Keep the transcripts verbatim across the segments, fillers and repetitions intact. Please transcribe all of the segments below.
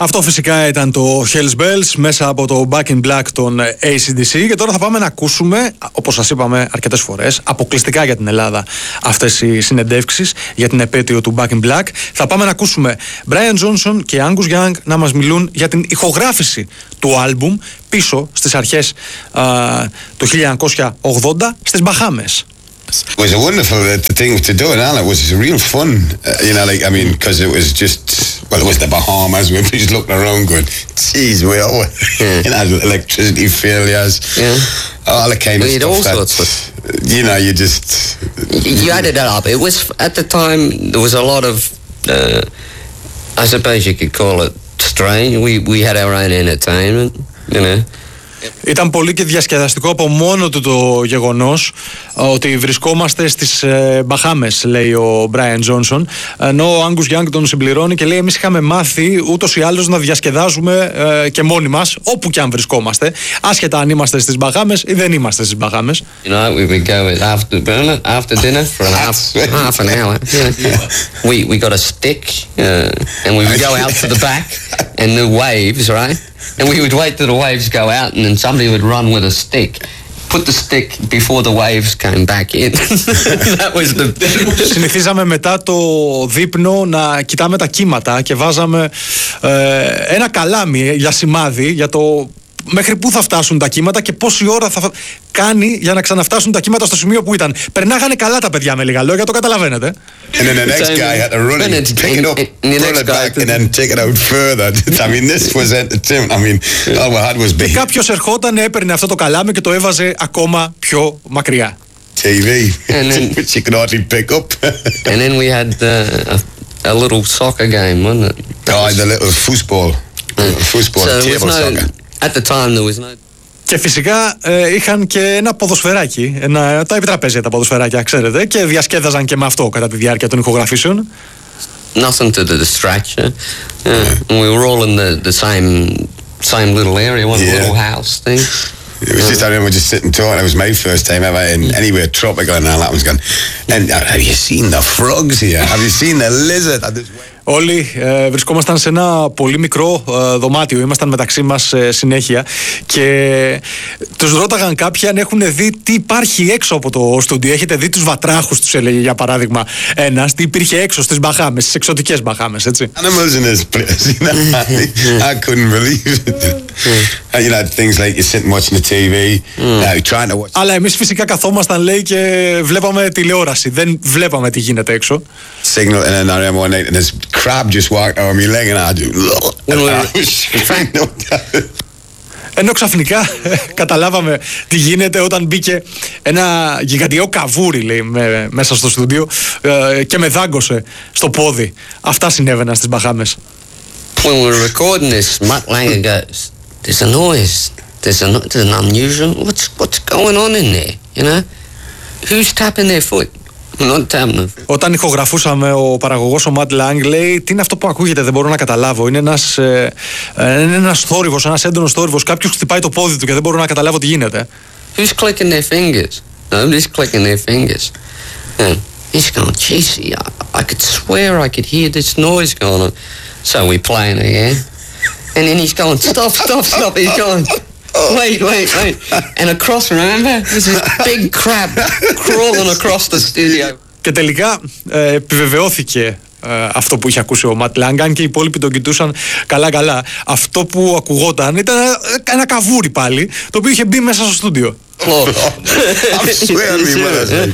Αυτό φυσικά ήταν το Hells Bells μέσα από το Back in Black των έι σι ντι σι. Και τώρα θα πάμε να ακούσουμε, όπως σας είπαμε αρκετές φορές, αποκλειστικά για την Ελλάδα αυτές οι συνεντεύξεις για την επέτειο του Back in Black. Θα πάμε να ακούσουμε Brian Johnson και Angus Young να μας μιλούν για την ηχογράφηση του άλμπουμ πίσω στις αρχές α, του χίλια εννιακόσια ογδόντα στις Μπαχάμες. It was a wonderful uh, thing to do, and it was real fun, uh, you know, like, I mean, because it was just, well, it was the Bahamas, we were just looking around going, geez, we all, yeah. you know, electricity failures, yeah. all the kind of we stuff all that, sorts of... you know, you just... You added it up. It was, at the time, there was a lot of, uh, I suppose you could call it strange. We, we had our own entertainment, you know. Ήταν πολύ και διασκεδαστικό από μόνο του το γεγονός ότι βρισκόμαστε στις Μπαχάμες, λέει ο Brian Johnson, ενώ ο Angus Young τον συμπληρώνει και λέει εμείς είχαμε μάθει ούτως ή άλλως να διασκεδάζουμε ε, και μόνοι μας όπου και αν βρισκόμαστε, άσχετα αν είμαστε στις Μπαχάμες ή δεν είμαστε στις Μπαχάμες. You know, we would go after dinner, after dinner for an half, half an hour. Yeah. We, we got a stick uh, and we would go out to the back and the waves, right? And we would wait till the waves go out and then somebody would run with a stick. Put the stick before the waves came back in. That was the... Συνηθίζαμε μετά το δείπνο να κοιτάμε τα κύματα και βάζαμε ε, ένα καλάμι για σημάδι για το μέχρι πού θα φτάσουν τα κύματα και πόση ώρα θα κάνει για να ξαναφτάσουν τα κύματα στο σημείο που ήταν. Περνάγανε καλά τα παιδιά, με λίγα λόγια, το καταλαβαίνετε. And then the next guy had to run it, pick it up, pull it back and then take it out further. I mean, this was entertainment. I mean, all we had was big. Και κάποιος ερχόταν, έπαιρνε αυτό το καλάμι και το έβαζε ακόμα πιο μακριά. τι βι, which you could hardly pick up. And then we had uh, a, a little soccer game, wasn't it? Oh, the little foosball. Foosball, table soccer. At the time there was no... Και φυσικά ε, είχαν και ένα ποδοσφαιράκι, ένα, τα επιτραπέζια τα ποδοσφαιράκια, ξέρετε, και διασκέδαζαν και με αυτό κατά τη διάρκεια των ηχογραφήσεων. Nothing to distract you. Yeah. And we were all in the, the same same little area, one yeah. little house thing. It was just, I remember just sitting talking, it was my first time ever in anywhere tropical and all that was going, and uh, have you seen the frogs here? Have you seen the lizard? Όλοι ε, βρισκόμασταν σε ένα πολύ μικρό ε, δωμάτιο, ήμασταν μεταξύ μας ε, συνέχεια και τους ρώταγαν κάποιοι αν έχουν δει τι υπάρχει έξω από το στούντιο. Έχετε δει τους βατράχους, τους έλεγε για παράδειγμα ένας, τι υπήρχε έξω στις Μπαχάμες, στις εξωτικές Μπαχάμες, έτσι. Animals in this place, you know, I couldn't believe it. You know, things like you're sitting watching the τι βι, now trying to watch. Αλλά εμείς φυσικά καθόμασταν, λέει, και βλέπαμε τηλεόραση, δεν βλέπαμε τι γίνεται έξω. Signal and then I remember one night and this crab just walked over my leg and I do. Ενώ ξαφνικά καταλάβαμε τι γίνεται όταν μπήκε ένα γιγαντιαίο καβούρι, λέει, με, μέσα στο στούντιο ε, και με δάγκωσε στο πόδι. Αυτά συνέβαιναν στις Μπαχάμες. When we were recording this, Mutt Langer goes, there's a noise, there's, a, there's an unusual, what's, what's going on in there, you know? Who's tapping their foot? Όταν ηχογραφούσαμε, ο παραγωγός, ο Matt Lang, λέει τι είναι αυτό που ακούγεται, δεν μπορώ να καταλάβω. Είναι ένας, ε, είναι ένας θόρυβος, ένας έντονος θόρυβος. Κάποιος χτυπάει το πόδι του και δεν μπορώ να καταλάβω τι γίνεται. Who's clicking their fingers? Nobody's clicking their fingers. And he's going, geez, I, I could swear I could hear this noise going on. So we playing again. And then he's going, stop, stop, stop. He's going, wait, wait, wait. And across, remember, there's this big crab crawling across the studio. Και τελικά ε, επιβεβαιώθηκε ε, αυτό που είχε ακούσει ο Ματ Λάγκ, αν και οι υπόλοιποι τον κοιτούσαν καλά-καλά. Αυτό που ακουγόταν ήταν ένα καβούρι πάλι, το οποίο είχε μπει μέσα στο στούντιο. I'm swearing me when I said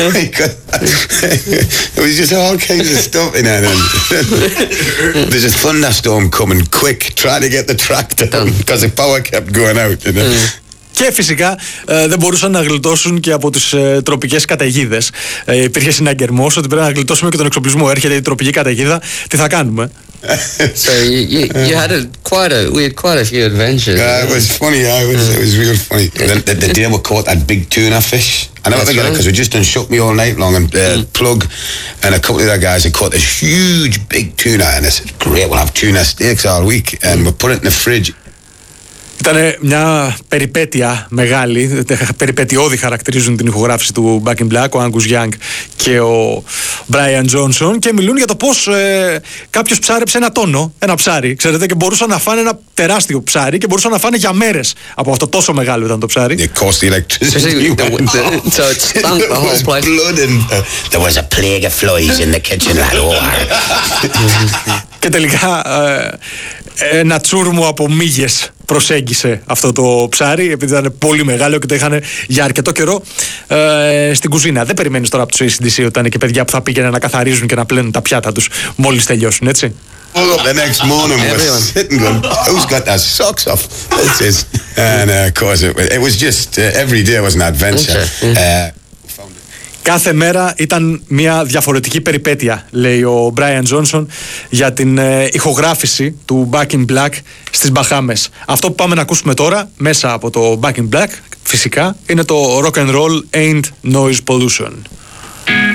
it was just all kinds of stuff in there. There's a thunderstorm coming quick, trying to get the tractor because the power kept going out, you know. Και φυσικά ε, δεν μπορούσαν να γλιτώσουν και από τις ε, τροπικές καταιγίδες. Ε, υπήρχε συναγερμός ότι πρέπει να γλιτώσουμε και τον εξοπλισμό. Έρχεται η τροπική καταιγίδα, τι θα κάνουμε. So you, you, you had a, quite a, we had quite a few adventures. Yeah, it was funny. Yeah, it was, it was real funny. The, the, the day we caught that big tuna fish. I never forget it because we just done shook me all night long and uh, mm. Plug and a couple of other guys had caught this huge big tuna and I said, great, we'll have tuna steaks all week and we put it in the fridge. Ήταν μια περιπέτεια μεγάλη, περιπετειώδη χαρακτηρίζουν την ηχογράφηση του Back in Black, ο Angus Young και ο Brian Johnson, και μιλούν για το πώς ε, κάποιος ψάρεψε ένα τόνο, ένα ψάρι, ξέρετε, και μπορούσαν να φάνε ένα τεράστιο ψάρι και μπορούσαν να φάνε για μέρες από αυτό, τόσο μεγάλο ήταν το ψάρι. It cost the electricity. So it stunk the whole place. Blood and there was a plague of flies in the kitchen, lad. Και τελικά ε, ένα τσούρμο από μύγες προσέγγισε αυτό το ψάρι, επειδή ήταν πολύ μεγάλο και το είχαν για αρκετό καιρό ε, στην κουζίνα. Δεν περιμένεις τώρα από τους έι σι ντι σι ότι ήταν και παιδιά που θα πήγαιναν να καθαρίζουν και να πλένουν τα πιάτα τους μόλις τελειώσουν, έτσι. Well, the next morning was sitting going, who's got their socks off? This is, and uh, of course it, it was just uh, every day was an adventure. Uh, Κάθε μέρα ήταν μια διαφορετική περιπέτεια, λέει ο Brian Johnson, για την ε, ηχογράφηση του Back in Black στις Μπαχάμες. Αυτό που πάμε να ακούσουμε τώρα μέσα από το Back in Black, φυσικά, είναι το Rock and Roll Ain't Noise Pollution.